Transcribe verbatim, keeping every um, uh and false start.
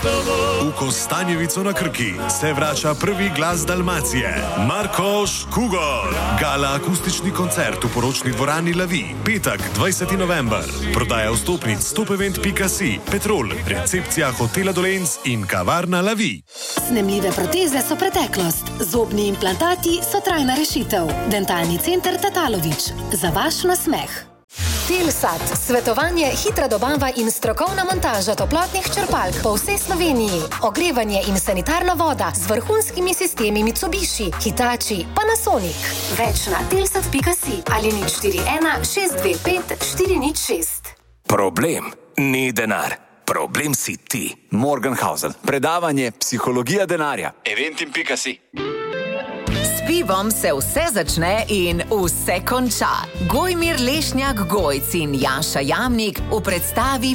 V Kostanjevico na Krki se vrača prvi glas Dalmacije, Marko Škugor. Gala akustični koncert v poročni dvorani Lavi, petek, dvajseti november. Prodaja vstopnic stopevent pika si, Petrol, recepcija hotela Dolenc in kavarna Lavi. Snemljive proteze so preteklost, zobni implantati so trajna rešitev. Dentalni center Tatalovič, za vaš nasmeh. Telsat, svetovanje, hitra dobava in strokovna montaža toplotnih črpalk po vsej Sloveniji. Ogrevanje in sanitarna voda z vrhunskimi sistemi Mitsubishi, Hitachi, Panasonic. Več na telsat pika si ali nič štiri ena šest dve pet štiri nič šest. Problem ni denar. Problem si ti. Morgenhausen. Predavanje Psihologija denarja. Eventim pika si. S pivom se vse začne in vse konča. Gojmir Lešnjak Gojc in Janša Jamnik v predstavi